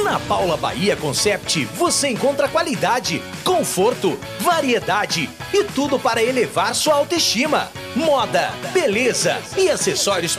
Na Paula Bahia Concept você encontra qualidade, conforto, variedade e tudo para elevar sua autoestima. Moda, beleza e acessórios